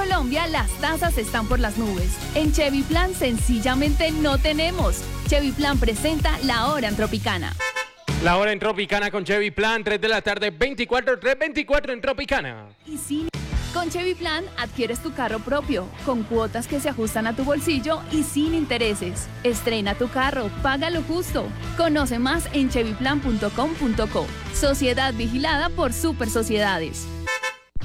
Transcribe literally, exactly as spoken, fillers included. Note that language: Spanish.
Colombia las tasas están por las nubes. En Chevy Plan sencillamente no tenemos. Chevy Plan presenta La Hora en Tropicana. La Hora en Tropicana con Chevy Plan, tres de la tarde, veinticuatro, tres veinticuatro en Tropicana. Y sin... Con Chevy Plan adquieres tu carro propio, con cuotas que se ajustan a tu bolsillo y sin intereses. Estrena tu carro, paga lo justo. Conoce más en chevy plan punto com punto co. Sociedad vigilada por Super Sociedades.